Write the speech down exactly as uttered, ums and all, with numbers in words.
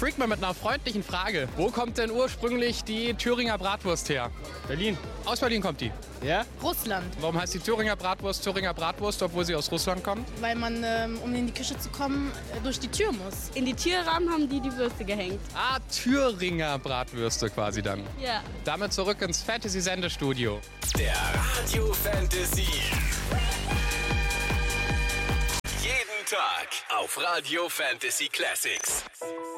freak mal mit einer freundlichen Frage. Wo kommt denn ursprünglich die Thüringer Bratwurst her? Berlin. Aus Berlin kommt die. Ja? Russland, Warum heißt die Thüringer Bratwurst Thüringer Bratwurst, obwohl sie aus Russland kommt? weil man, ähm, um in die Küche zu kommen, äh, durch die Tür muss. In die Türrahmen haben die die Würste gehängt. Ah, Thüringer Bratwürste quasi dann. Ja. Damit zurück ins Fantasy-Sendestudio. Der Radio Fantasy. Jeden Tag auf Radio Fantasy Classics.